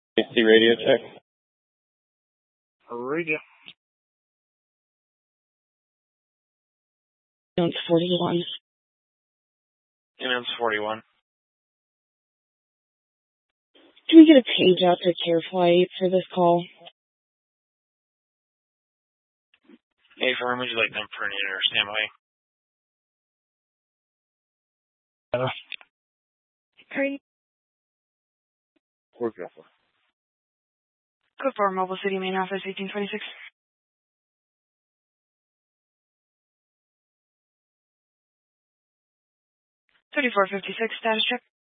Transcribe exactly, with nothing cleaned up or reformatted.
A C radio check. Radio. Ambulance forty-one. Ambulance forty-one. Can we get a page out to CareFlight for this call? Hey, firm, would you like them for an in or standby? Hello. Great. Where's that for? Code four, Mobile City Main Office, eighteen twenty-six. thirty-four fifty-six, status check.